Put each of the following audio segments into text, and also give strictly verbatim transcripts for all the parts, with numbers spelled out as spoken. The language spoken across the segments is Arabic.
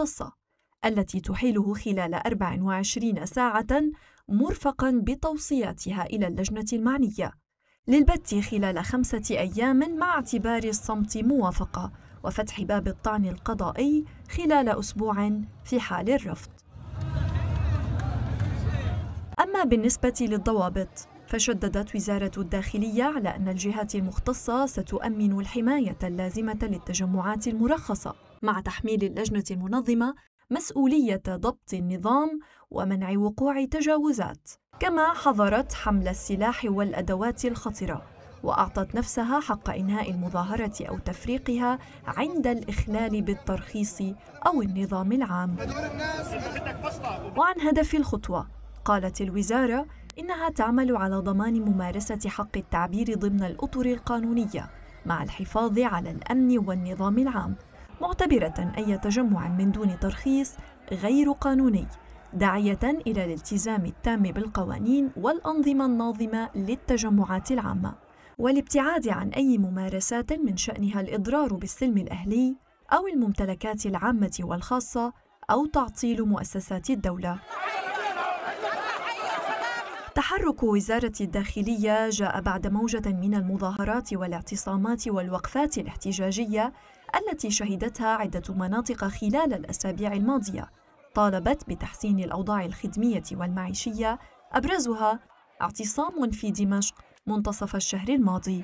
المختصة التي تحيله خلال أربع وعشرين ساعة مرفقاً بتوصياتها إلى اللجنة المعنية للبت خلال خمسة أيام مع اعتبار الصمت موافقة وفتح باب الطعن القضائي خلال أسبوع في حال الرفض. أما بالنسبة للضوابط فشددت وزارة الداخلية على أن الجهات المختصة ستؤمن الحماية اللازمة للتجمعات المرخصة مع تحميل اللجنة المنظمة مسؤولية ضبط النظام ومنع وقوع تجاوزات، كما حظرت حمل السلاح والأدوات الخطرة وأعطت نفسها حق إنهاء المظاهرة أو تفريقها عند الإخلال بالترخيص أو النظام العام. وعن هدف الخطوة قالت الوزارة إنها تعمل على ضمان ممارسة حق التعبير ضمن الأطر القانونية مع الحفاظ على الأمن والنظام العام، معتبرة أي تجمع من دون ترخيص غير قانوني، داعية إلى الالتزام التام بالقوانين والأنظمة الناظمة للتجمعات العامة والابتعاد عن أي ممارسات من شأنها الإضرار بالسلم الأهلي أو الممتلكات العامة والخاصة أو تعطيل مؤسسات الدولة. تحرك وزارة الداخلية جاء بعد موجة من المظاهرات والاعتصامات والوقفات الاحتجاجية التي شهدتها عدة مناطق خلال الأسابيع الماضية، طالبت بتحسين الأوضاع الخدمية والمعيشية، أبرزها اعتصام في دمشق منتصف الشهر الماضي.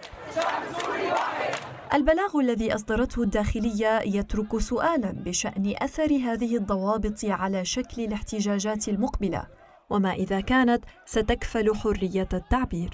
البلاغ الذي أصدرته الداخلية يترك سؤالاً بشأن أثر هذه الضوابط على شكل الاحتجاجات المقبلة، وما إذا كانت ستكفل حرية التعبير.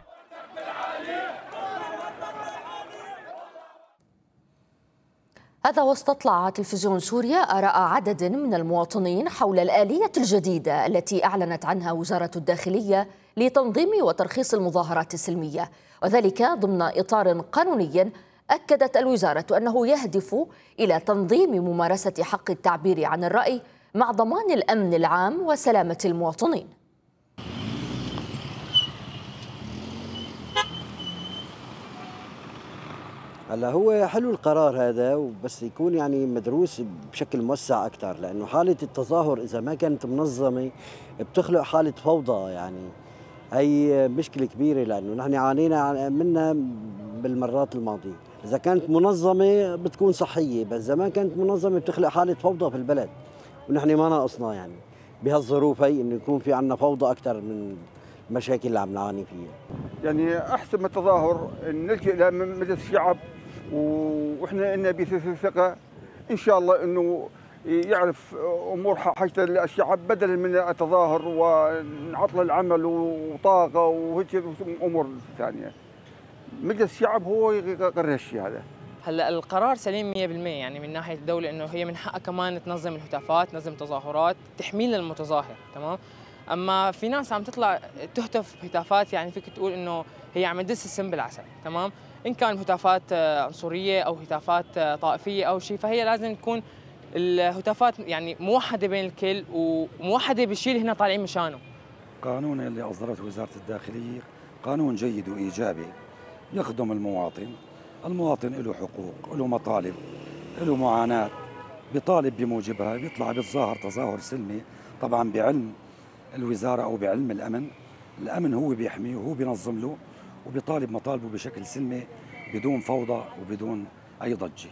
هذا واستطلع تلفزيون سوريا آراء عدد من المواطنين حول الآلية الجديدة التي أعلنت عنها وزارة الداخلية لتنظيم وترخيص المظاهرات السلمية، وذلك ضمن إطار قانوني أكدت الوزارة أنه يهدف إلى تنظيم ممارسة حق التعبير عن الرأي مع ضمان الأمن العام وسلامة المواطنين. هلا هو حلو القرار هذا، بس يكون يعني مدروس بشكل موسع أكثر، لأنه حالة التظاهر إذا ما كانت منظمة بتخلق حالة فوضى، يعني هي مشكلة كبيرة لأنه نحن عانينا منها بالمرات الماضية. إذا كانت منظمة بتكون صحية، بس إذا ما كانت منظمة بتخلق حالة فوضى في البلد، ونحن ما ناقصنا يعني بهالظروف هي إنه يكون في عنا فوضى أكثر من المشاكل اللي عم نعاني فيها. يعني أحسن من التظاهر نلجأ إلى مجلس الشعب، وإحنا إن بثقة إن شاء الله إنه يعرف أمور حاجة الشعب بدلا من التظاهر ونعطل العمل وطاقة وهيك أمور ثانية. مجلس الشعب هو يقرر الشيء هذا. هلا القرار سليم مية بالمية، يعني من ناحيه الدوله انه هي من حقها كمان تنظم الهتافات، تنظم تظاهرات، تحميل للمتظاهر، تمام. اما في ناس عم تطلع تهتف بهتافات، يعني فيك تقول انه هي عم تدس السم بالعسل، تمام. ان كان هتافات عنصريه او هتافات طائفيه او شيء، فهي لازم تكون الهتافات يعني موحده بين الكل وموحده بالشيء اللي هنا طالعين مشانه. قانون اللي اصدرته وزاره الداخليه قانون جيد وايجابي يخدم المواطن. المواطن له حقوق، له مطالب، له معاناة، بيطالب بموجبها، بيطلع بيتظاهر تظاهر سلمي، طبعا بعلم الوزارة أو بعلم الأمن. الأمن هو بيحميه وهو بينظم له وبيطالب مطالبه بشكل سلمي بدون فوضى وبدون أي ضجة.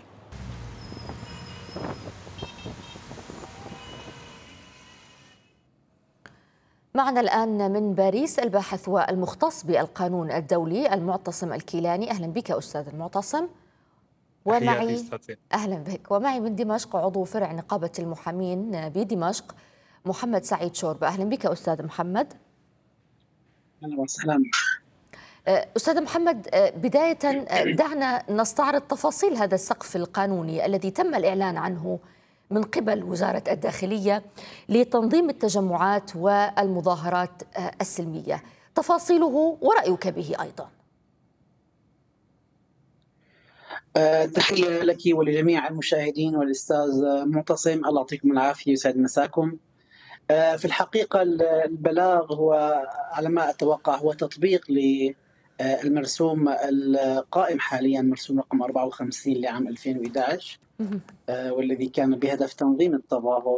معنا الآن من باريس الباحث والمختص بالقانون الدولي المعتصم الكيلاني. أهلا بك أستاذ المعتصم. ومعي أهلا بك. ومعي من دمشق عضو فرع نقابة المحامين بدمشق محمد سعيد شوربة. أهلا بك أستاذ محمد. أهلا وسهلا. أستاذ محمد، بداية دعنا نستعرض تفاصيل هذا السقف القانوني الذي تم الإعلان عنه من قبل وزارة الداخلية لتنظيم التجمعات والمظاهرات السلمية، تفاصيله ورأيك به أيضا. تحية لك ولجميع المشاهدين والأستاذ معتصم، الله يعطيكم العافية ويسعد مساكم. في الحقيقة البلاغ هو على ما أتوقع هو تطبيق للمرسوم القائم حاليا، مرسوم رقم أربعة وخمسين لعام ألفين وإحدى عشر، والذي كان بهدف تنظيم التظاهر